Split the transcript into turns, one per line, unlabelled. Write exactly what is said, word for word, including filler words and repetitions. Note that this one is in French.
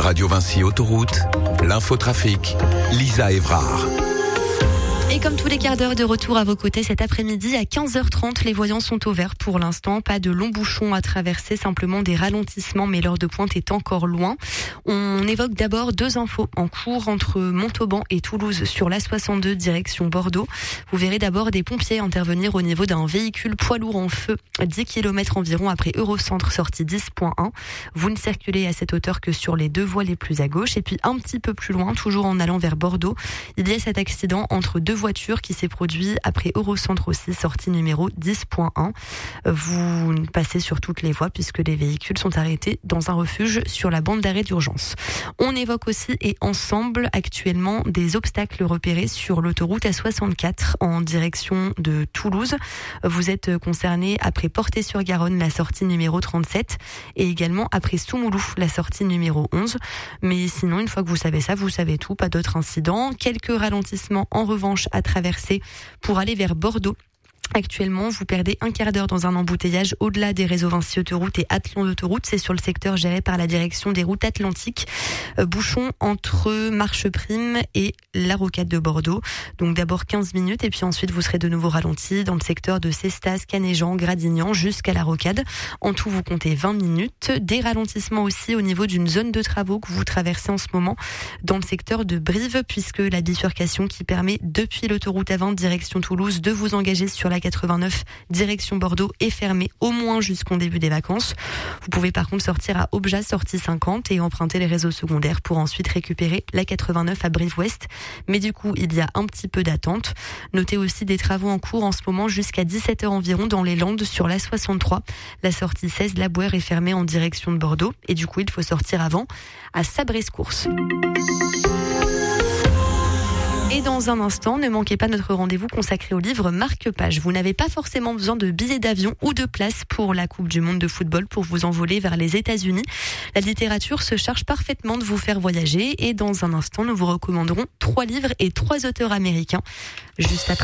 Radio Vinci Autoroute, l'infotrafic, Lisa Évrard.
Et comme tous les quarts d'heure, de retour à vos côtés cet après-midi à quinze heures trente, les voyants sont au vert pour l'instant. Pas de longs bouchons à traverser, simplement des ralentissements, mais l'heure de pointe est encore loin. On évoque d'abord deux infos en cours entre Montauban et Toulouse sur l'A soixante-deux direction Bordeaux. Vous verrez d'abord des pompiers intervenir au niveau d'un véhicule poids lourd en feu, dix kilomètres environ après Eurocentre sortie dix point un. Vous ne circulez à cette hauteur que sur les deux voies les plus à gauche. Et puis un petit peu plus loin, toujours en allant vers Bordeaux, il y a cet accident entre deux voiture qui s'est produit après Eurocentre aussi, sortie numéro dix point un. Vous passez sur toutes les voies puisque les véhicules sont arrêtés dans un refuge sur la bande d'arrêt d'urgence. On évoque aussi et ensemble actuellement des obstacles repérés sur l'autoroute A soixante-quatre en direction de Toulouse. Vous êtes concerné après Portet-sur-Garonne, la sortie numéro trente-sept, et également après Soumoulouf, la sortie numéro onze. Mais sinon, une fois que vous savez ça, vous savez tout, pas d'autres incidents. Quelques ralentissements en revanche à traverser pour aller vers Bordeaux. Actuellement, vous perdez un quart d'heure dans un embouteillage au-delà des réseaux Vinci Autoroute et Athlon d'Autoroute. C'est sur le secteur géré par la direction des routes atlantiques. Euh, bouchon entre Marcheprime et la Rocade de Bordeaux. Donc d'abord quinze minutes et puis ensuite vous serez de nouveau ralenti dans le secteur de Cestas, Canéjan, Gradignan jusqu'à la Rocade. En tout, vous comptez vingt minutes. Des ralentissements aussi au niveau d'une zone de travaux que vous traversez en ce moment dans le secteur de Brive, puisque la bifurcation qui permet depuis l'autoroute A vingt direction Toulouse de vous engager sur la quatre-vingt-neuf direction Bordeaux est fermée au moins jusqu'au début des vacances. Vous pouvez par contre sortir à Objas, sortie cinquante, et emprunter les réseaux secondaires pour ensuite récupérer la quatre-vingt-neuf à Brive-Ouest. Mais du coup, il y a un petit peu d'attente. Notez aussi des travaux en cours en ce moment jusqu'à dix-sept heures environ dans les Landes sur l'A soixante-trois. La sortie seize, la Bouère, est fermée en direction de Bordeaux. Et du coup, il faut sortir avant à Sabrescourse. Et dans un instant, ne manquez pas notre rendez-vous consacré au livre Marque-Page. Vous n'avez pas forcément besoin de billets d'avion ou de place pour la Coupe du Monde de football pour vous envoler vers les États-Unis. La littérature se charge parfaitement de vous faire voyager et dans un instant, nous vous recommanderons trois livres et trois auteurs américains. Juste après.